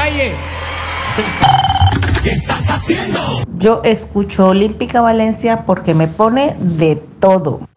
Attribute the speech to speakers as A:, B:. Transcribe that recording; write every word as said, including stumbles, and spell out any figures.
A: calle.
B: ¿Qué estás haciendo?
C: Yo escucho Olímpica Valencia porque me pone de todo.